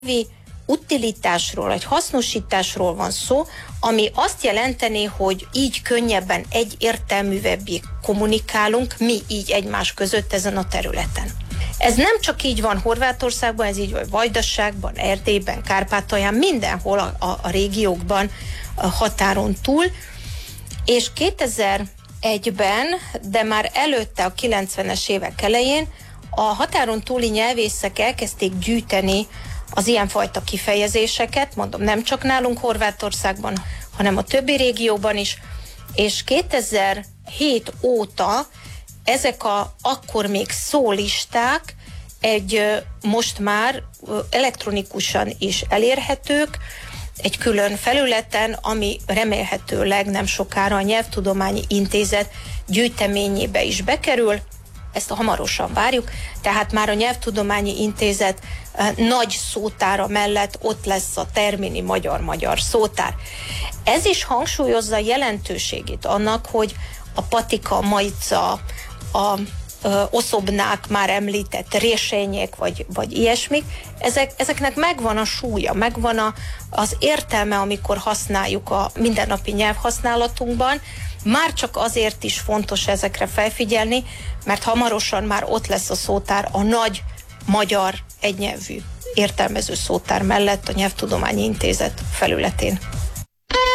utilitásról, egy hasznosításról van szó, ami azt jelenteni, hogy így könnyebben egyértelművebbé kommunikálunk mi így egymás között ezen a területen. Ez nem csak így van Horvátországban, ez így van Vajdaságban, Erdélyben, Kárpátalján, mindenhol a régiókban a határon túl, és 2001-ben, de már előtte a 90-es évek elején a határon túli nyelvészek elkezdték gyűjteni az ilyenfajta kifejezéseket, mondom, nem csak nálunk Horvátországban, hanem a többi régióban is, és 2007 óta ezek akkor még szólisták most már elektronikusan is elérhetők, egy külön felületen, ami remélhetőleg nem sokára a Nyelvtudományi Intézet gyűjteményébe is bekerül. Ezt hamarosan várjuk, tehát már a Nyelvtudományi Intézet nagy szótára mellett ott lesz a Termini magyar-magyar szótár. Ez is hangsúlyozza jelentőségét annak, hogy a patika, a maica, a oszobnák, már említett résények, vagy ilyesmik, ezeknek megvan a súlya, megvan az értelme, amikor használjuk a mindennapi nyelvhasználatunkban. Már csak azért is fontos ezekre felfigyelni, mert hamarosan már ott lesz a szótár a nagy magyar egynyelvű értelmező szótár mellett a Nyelvtudományi Intézet felületén.